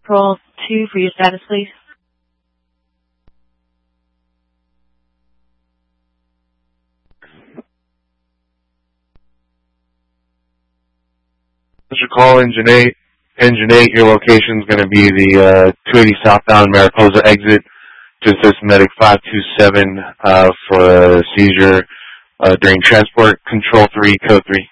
Patrol 2 for your status, please. Mr. Call, Engine 8. Engine 8, your location is going to be the 280 southbound Mariposa exit. Just this medic 527 for a seizure during transport. Control 3, code 3.